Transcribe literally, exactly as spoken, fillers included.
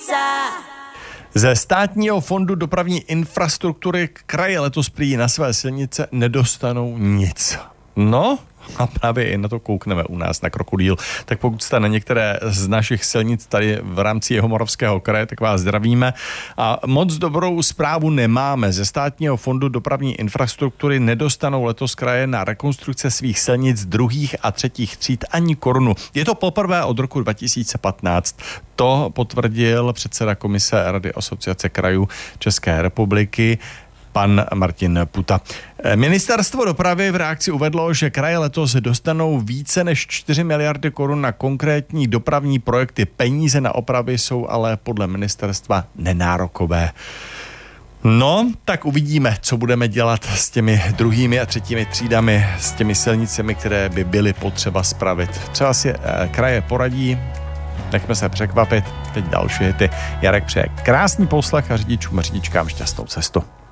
Ze státního fondu dopravní infrastruktury kraje letos prý na své silnice nedostanou nic. No, a právě i na to koukneme u nás na Krokodýl. Tak pokud jste na některé z našich silnic tady v rámci Jihomoravského kraje, tak vás zdravíme. A moc dobrou zprávu nemáme. Ze státního fondu dopravní infrastruktury nedostanou letos kraje na rekonstrukce svých silnic druhých a třetích tříd ani korunu. Je to poprvé od roku dva tisíce patnáct. To potvrdil předseda komise Rady asociace krajů České republiky pan Martin Puta. Ministerstvo dopravy v reakci uvedlo, že kraje letos dostanou více než čtyři miliardy korun na konkrétní dopravní projekty. Peníze na opravy jsou ale podle ministerstva nenárokové. No, tak uvidíme, co budeme dělat s těmi druhými a třetími třídami, s těmi silnicemi, které by byly potřeba spravit. Třeba si eh, kraje poradí, nechme se překvapit. Teď další hity. Jarek přeje krásný poslech a řidičům a řidičkám šťastnou cestu.